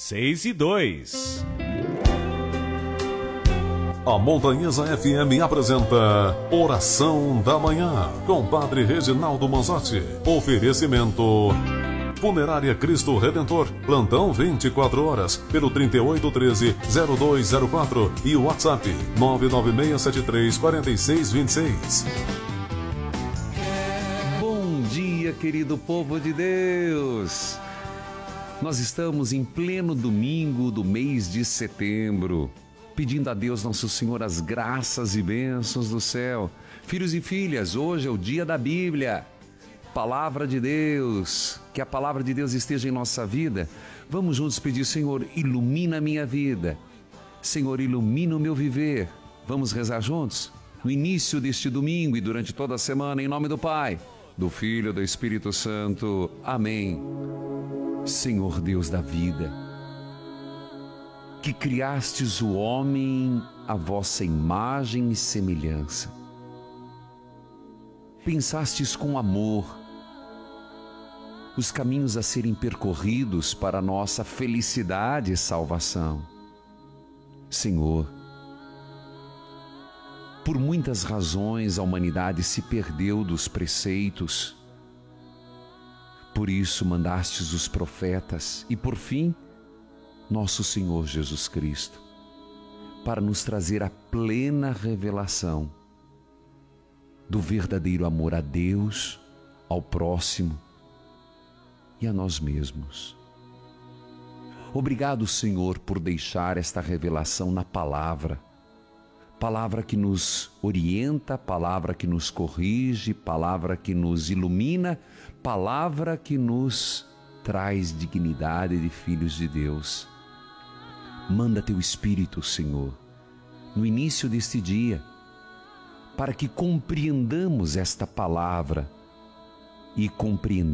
6:02. A Montanhesa FM apresenta Oração da Manhã, com Padre Reginaldo Manzotti. Oferecimento Funerária Cristo Redentor, plantão 24 horas, pelo 3813-0204 e o WhatsApp 996734626. Bom dia, querido povo de Deus! Nós estamos em pleno domingo do mês de setembro, pedindo a Deus Nosso Senhor as graças e bênçãos do céu. Filhos e filhas, hoje é o dia da Bíblia, Palavra de Deus, que a Palavra de Deus esteja em nossa vida. Vamos juntos pedir: Senhor, ilumina a minha vida, Senhor, ilumina o meu viver. Vamos rezar juntos? No início deste domingo e durante toda a semana, em nome do Pai, do Filho e do Espírito Santo. Amém. Senhor Deus da vida, que criastes o homem à vossa imagem e semelhança, pensastes com amor os caminhos a serem percorridos para a nossa felicidade e salvação. Senhor, por muitas razões a humanidade se perdeu dos preceitos. Por isso mandastes os profetas e, por fim, nosso Senhor Jesus Cristo, para nos trazer a plena revelação do verdadeiro amor a Deus, ao próximo e a nós mesmos. Obrigado, Senhor, por deixar esta revelação na palavra. Palavra que nos orienta, palavra que nos corrige, palavra que nos ilumina, palavra que nos traz dignidade de filhos de Deus. Manda teu Espírito, Senhor, no início deste dia, para que compreendamos esta palavra e compreendamos